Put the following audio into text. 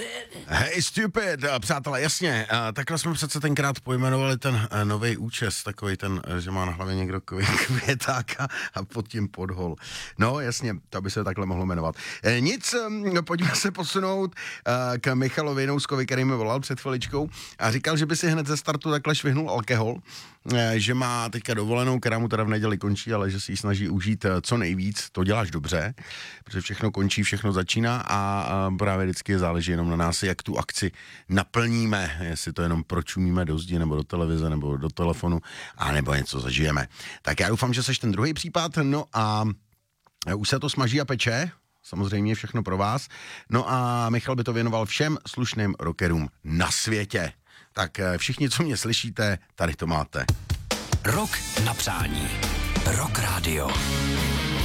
Hey stupid, přátelé, jasně, takhle jsme přece tenkrát pojmenovali ten nový účes, takový ten, že má na hlavě někdo květáka a pod tím podhol. No jasně, to by se takhle mohlo jmenovat. Nic, pojďme se posunout k Michalovi Jinouskovi, který mi volal před chviličkou a říkal, že by si hned ze startu takhle švihnul alkohol, že má teďka dovolenou, která mu teda v neděli končí, ale že si ji snaží užít co nejvíc, to děláš dobře, protože všechno končí, všechno začíná a právě vždycky záleží jenom na nás, jak tu akci naplníme, jestli to jenom pročumíme do zdi, nebo do televize, nebo do telefonu, a nebo něco zažijeme. Tak já doufám, že seš ten druhý případ, no a už se to smaží a peče, samozřejmě všechno pro vás, no a Michal by to věnoval všem slušným rockerům na světě. Tak všichni, co mě slyšíte, tady to máte. Rock na přání. Rock Radio.